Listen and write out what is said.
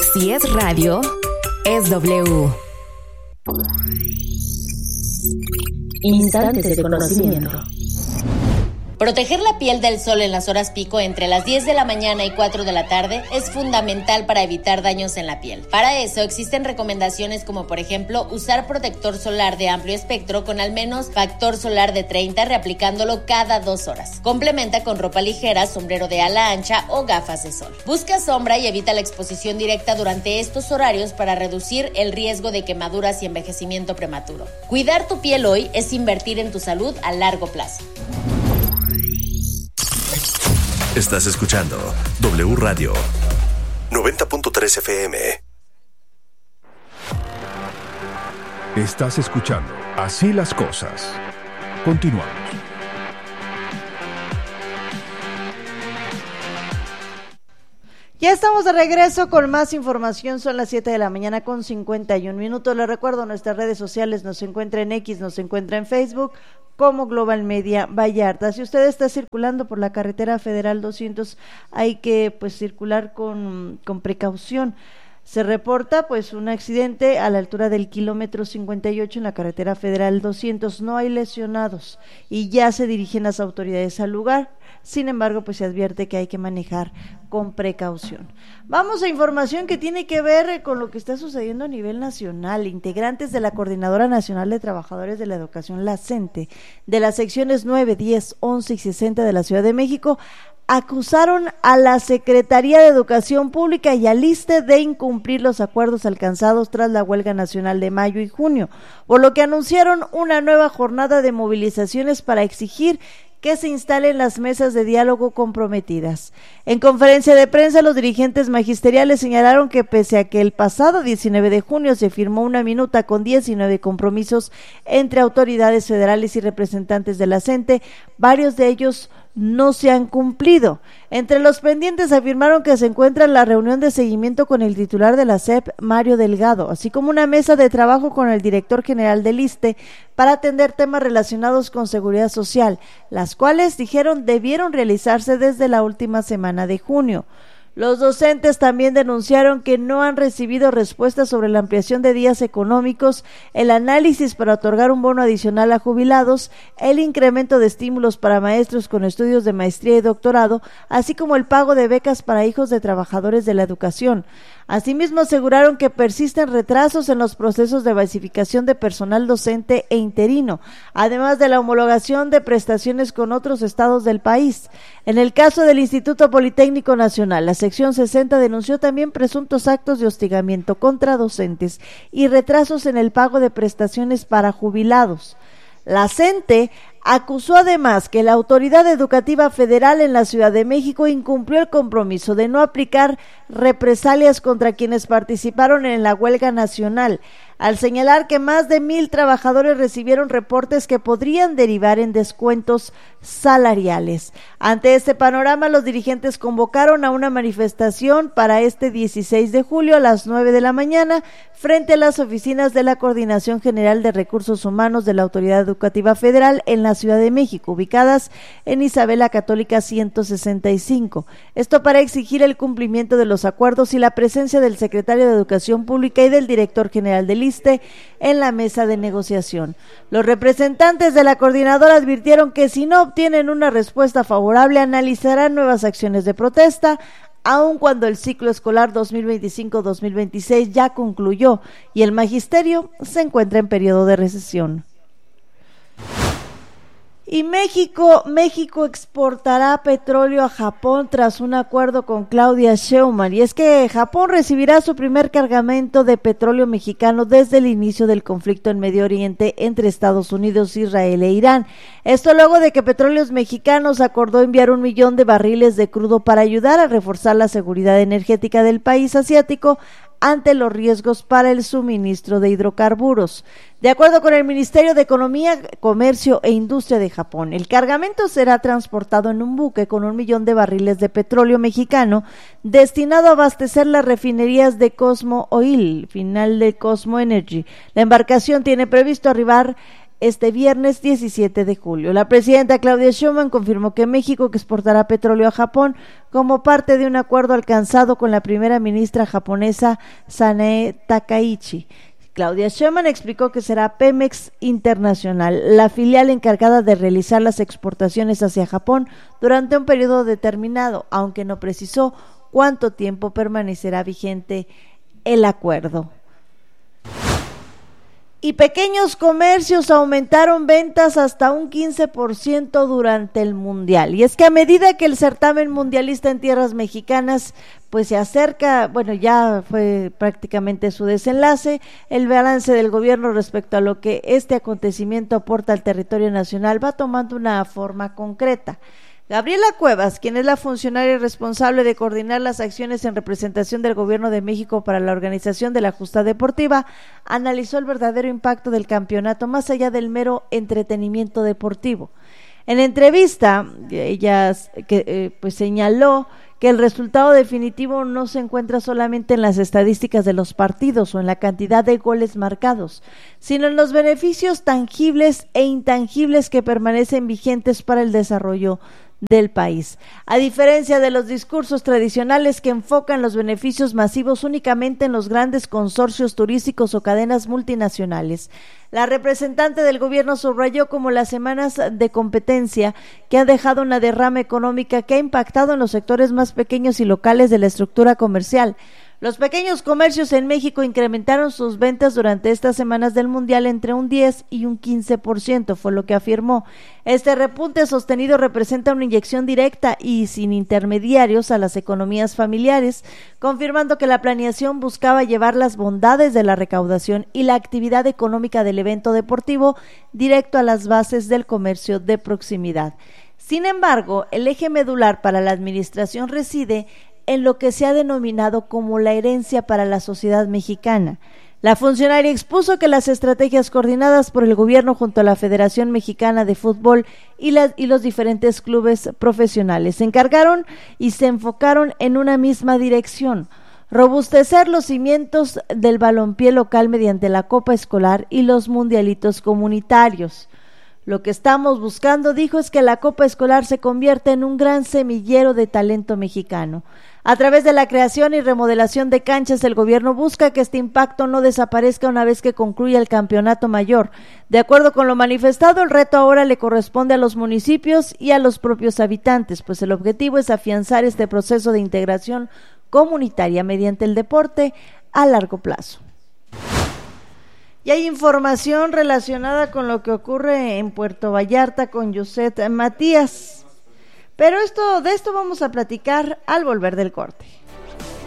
Si es radio, es W. Instantes de conocimiento. Proteger la piel del sol en las horas pico entre las 10 de la mañana y 4 de la tarde es fundamental para evitar daños en la piel. Para eso existen recomendaciones como por ejemplo usar protector solar de amplio espectro con al menos factor solar de 30 reaplicándolo cada 2 horas. Complementa con ropa ligera, sombrero de ala ancha o gafas de sol. Busca sombra y evita la exposición directa durante estos horarios para reducir el riesgo de quemaduras y envejecimiento prematuro. Cuidar tu piel hoy es invertir en tu salud a largo plazo. Estás escuchando W Radio 90.3 FM. Estás escuchando Así las cosas. Continuamos. Ya estamos de regreso con más información, son las 7 de la mañana con 51 minutos. Les recuerdo, nuestras redes sociales nos encuentra en X, nos encuentra en Facebook como Global Media Vallarta. Si usted está circulando por la carretera federal 200, hay que circular con precaución. Se reporta un accidente a la altura del kilómetro 58 en la carretera federal 200. No hay lesionados y ya se dirigen las autoridades al lugar. Sin embargo, se advierte que hay que manejar con precaución. Vamos a información que tiene que ver con lo que está sucediendo a nivel nacional. Integrantes de la Coordinadora Nacional de Trabajadores de la Educación, la CENTE, de las secciones 9, 10, 11 y 60 de la Ciudad de México, acusaron a la Secretaría de Educación Pública y al ISSSTE de incumplir los acuerdos alcanzados tras la huelga nacional de mayo y junio, por lo que anunciaron una nueva jornada de movilizaciones para exigir que se instalen las mesas de diálogo comprometidas. En conferencia de prensa, los dirigentes magisteriales señalaron que pese a que el pasado 19 de junio se firmó una minuta con 19 compromisos entre autoridades federales y representantes de la CENTE, varios de ellos no se han cumplido. Entre los pendientes afirmaron que se encuentra la reunión de seguimiento con el titular de la SEP, Mario Delgado, así como una mesa de trabajo con el director general del ISSSTE para atender temas relacionados con seguridad social, las cuales, dijeron, debieron realizarse desde la última semana de junio. Los docentes también denunciaron que no han recibido respuestas sobre la ampliación de días económicos, el análisis para otorgar un bono adicional a jubilados, el incremento de estímulos para maestros con estudios de maestría y doctorado, así como el pago de becas para hijos de trabajadores de la educación. Asimismo, aseguraron que persisten retrasos en los procesos de basificación de personal docente e interino, además de la homologación de prestaciones con otros estados del país. En el caso del Instituto Politécnico Nacional, la sección 60 denunció también presuntos actos de hostigamiento contra docentes y retrasos en el pago de prestaciones para jubilados. La CENTE acusó además que la Autoridad Educativa Federal en la Ciudad de México incumplió el compromiso de no aplicar represalias contra quienes participaron en la huelga nacional, al señalar que más de 1,000 trabajadores recibieron reportes que podrían derivar en descuentos salariales. Ante este panorama, los dirigentes convocaron a una manifestación para este 16 de julio a las 9 de la mañana frente a las oficinas de la Coordinación General de Recursos Humanos de la Autoridad Educativa Federal en la Ciudad de México, ubicadas en Isabela Católica 165. Esto para exigir el cumplimiento de los acuerdos y la presencia del secretario de Educación Pública y del director general del ISSSTE en la mesa de negociación. Los representantes de la coordinadora advirtieron que si no obtienen una respuesta favorable, analizarán nuevas acciones de protesta, aun cuando el ciclo escolar 2025-2026 ya concluyó y el magisterio se encuentra en periodo de recesión. Y México exportará petróleo a Japón tras un acuerdo con Claudia Sheinbaum. Y es que Japón recibirá su primer cargamento de petróleo mexicano desde el inicio del conflicto en Medio Oriente entre Estados Unidos, Israel e Irán. Esto luego de que Petróleos Mexicanos acordó enviar 1 millón de barriles de crudo para ayudar a reforzar la seguridad energética del país asiático ante los riesgos para el suministro de hidrocarburos. De acuerdo con el Ministerio de Economía, Comercio e Industria de Japón, el cargamento será transportado en un buque con 1 millón de barriles de petróleo mexicano destinado a abastecer las refinerías de Cosmo Oil, final de Cosmo Energy. La embarcación tiene previsto arribar este viernes 17 de julio. La presidenta Claudia Sheinbaum confirmó que México exportará petróleo a Japón como parte de un acuerdo alcanzado con la primera ministra japonesa Sanae Takaichi. Claudia Sheinbaum explicó que será Pemex Internacional, la filial encargada de realizar las exportaciones hacia Japón durante un periodo determinado, aunque no precisó cuánto tiempo permanecerá vigente el acuerdo. Y pequeños comercios aumentaron ventas hasta un 15% durante el Mundial. Y es que a medida que el certamen mundialista en tierras mexicanas pues se acerca, bueno, ya fue prácticamente su desenlace, el balance del gobierno respecto a lo que este acontecimiento aporta al territorio nacional va tomando una forma concreta. Gabriela Cuevas, quien es la funcionaria responsable de coordinar las acciones en representación del Gobierno de México para la organización de la justa deportiva, analizó el verdadero impacto del campeonato más allá del mero entretenimiento deportivo. En entrevista, ella pues señaló que el resultado definitivo no se encuentra solamente en las estadísticas de los partidos o en la cantidad de goles marcados, sino en los beneficios tangibles e intangibles que permanecen vigentes para el desarrollo del país. A diferencia de los discursos tradicionales que enfocan los beneficios masivos únicamente en los grandes consorcios turísticos o cadenas multinacionales, la representante del gobierno subrayó como las semanas de competencia que han dejado una derrama económica que ha impactado en los sectores más pequeños y locales de la estructura comercial. Los pequeños comercios en México incrementaron sus ventas durante estas semanas del Mundial entre un 10 y un 15%, fue lo que afirmó. Este repunte sostenido representa una inyección directa y sin intermediarios a las economías familiares, confirmando que la planeación buscaba llevar las bondades de la recaudación y la actividad económica del evento deportivo directo a las bases del comercio de proximidad. Sin embargo, el eje medular para la administración reside en lo que se ha denominado como la herencia para la sociedad mexicana. La funcionaria expuso que las estrategias coordinadas por el gobierno junto a la Federación Mexicana de Fútbol y los diferentes clubes profesionales se encargaron y se enfocaron en una misma dirección: robustecer los cimientos del balompié local mediante la Copa Escolar y los mundialitos comunitarios. Lo que estamos buscando, dijo, es que la Copa Escolar se convierta en un gran semillero de talento mexicano. A través de la creación y remodelación de canchas, el gobierno busca que este impacto no desaparezca una vez que concluya el campeonato mayor. De acuerdo con lo manifestado, el reto ahora le corresponde a los municipios y a los propios habitantes, pues el objetivo es afianzar este proceso de integración comunitaria mediante el deporte a largo plazo. Y hay información relacionada con lo que ocurre en Puerto Vallarta con Yuset Matías. Pero de esto vamos a platicar al volver del corte.